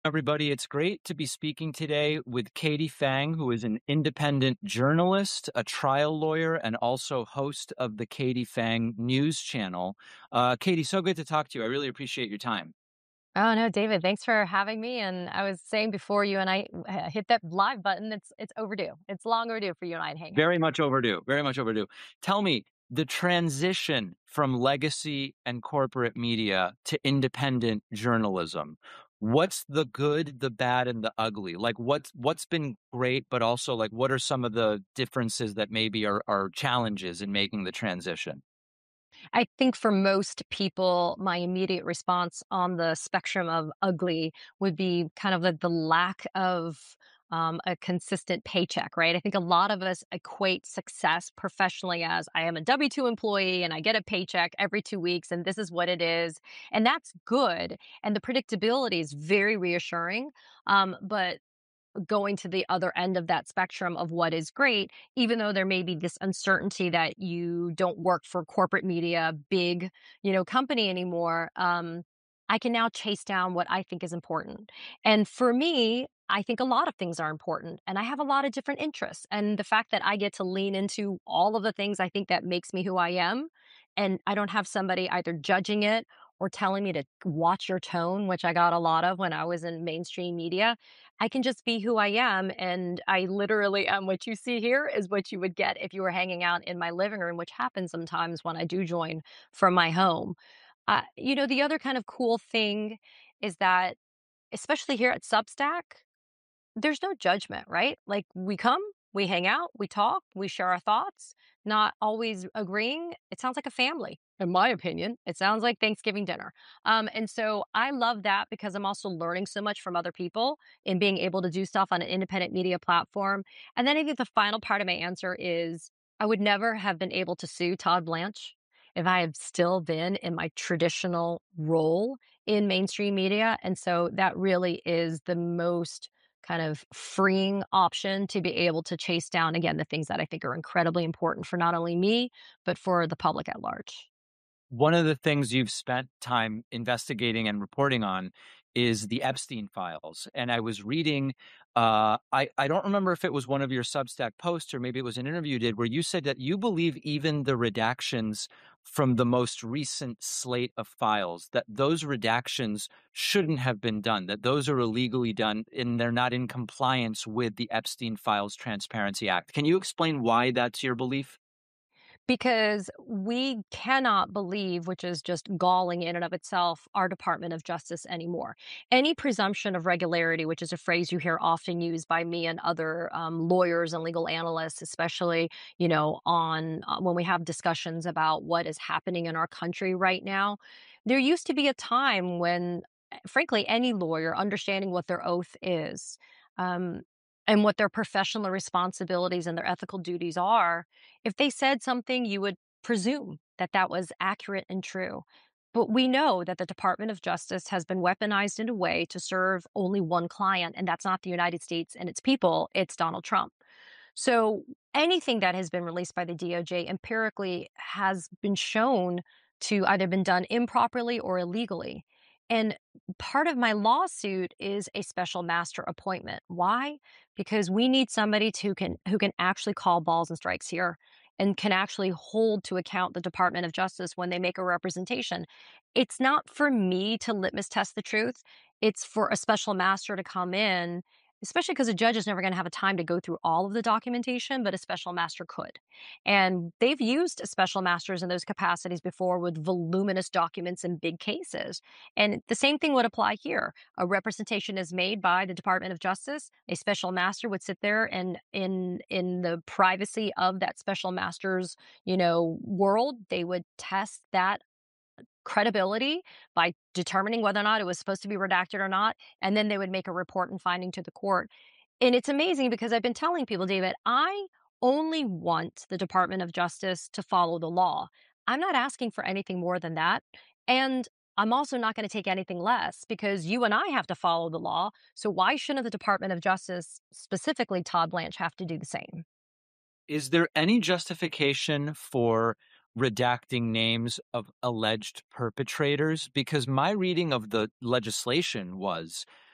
Everybody, it's great to be speaking today with Katie Fang, who is an independent journalist, a trial lawyer, and also host of the Katie Fang News Channel. Katie, so good to talk to you. I really appreciate your time. Oh no, David, thanks for having me. And I was saying before you and I hit that live button, it's overdue. It's long overdue for you and I to hang out. Very much overdue. Very much overdue. Tell me, the transition from legacy and corporate media to independent journalism. What's the good, the bad, and the ugly? Like what's been great, but also like what are some of the differences that maybe are challenges in making the transition? I think for most people, my immediate response on the spectrum of ugly would be kind of the lack of a consistent paycheck, right? I think a lot of us equate success professionally as I am a W 2 employee and I get a paycheck every 2 weeks and this is what it is. And that's good. And the predictability is very reassuring. But going to the other end of that spectrum of what is great, even though there may be this uncertainty that you don't work for corporate media, big, company anymore. I can now chase down what I think is important. And for me, I think a lot of things are important and I have a lot of different interests. And the fact that I get to lean into all of the things I think that makes me who I am, and I don't have somebody either judging it or telling me to watch your tone, which I got a lot of when I was in mainstream media. I can just be who I am. And I literally am what you see here is what you would get if you were hanging out in my living room, which happens sometimes when I do join from my home. The other kind of cool thing is that, especially here at Substack, there's no judgment, right? Like we come, we hang out, we talk, we share our thoughts, not always agreeing. It sounds like a family, in my opinion. It sounds like Thanksgiving dinner. And so I love that because I'm also learning so much from other people in being able to do stuff on an independent media platform. And then I think the final part of my answer is I would never have been able to sue Todd Blanche if I had still been in my traditional role in mainstream media. And so that really is the most kind of freeing option to be able to chase down again the things that I think are incredibly important for not only me, but for the public at large. One of the things you've spent time investigating and reporting on is the Epstein files. And I was reading, I don't remember if it was one of your Substack posts or maybe it was an interview you did where you said that you believe even the redactions from the most recent slate of files, that those redactions shouldn't have been done, that those are illegally done and they're not in compliance with the Epstein Files Transparency Act. Can you explain why that's your belief? Because we cannot believe, which is just galling in and of itself, our Department of Justice anymore. Any presumption of regularity, which is a phrase you hear often used by me and other lawyers and legal analysts, especially, on when we have discussions about what is happening in our country right now. There used to be a time when, frankly, any lawyer understanding what their oath is, um, and what their professional responsibilities and their ethical duties are, if they said something, you would presume that that was accurate and true. But we know that the Department of Justice has been weaponized in a way to serve only one client, and that's not the United States and its people, it's Donald Trump. So anything that has been released by the DOJ empirically has been shown to either been done improperly or illegally. And part of my lawsuit is a special master appointment. Why? Because we need somebody who can actually call balls and strikes here and can actually hold to account the Department of Justice when they make a representation. It's not for me to litmus test the truth. It's for a special master to come in, especially because a judge is never going to have a time to go through all of the documentation, but a special master could. And they've used special masters in those capacities before with voluminous documents in big cases. And the same thing would apply here. A representation is made by the Department of Justice. A special master would sit there and in the privacy of that special master's, world, they would test that credibility by determining whether or not it was supposed to be redacted or not. And then they would make a report and finding to the court. And it's amazing because I've been telling people, David, I only want the Department of Justice to follow the law. I'm not asking for anything more than that. And I'm also not going to take anything less because you and I have to follow the law. So why shouldn't the Department of Justice, specifically Todd Blanche, have to do the same? Is there any justification for redacting names of alleged perpetrators? Because my reading of the legislation was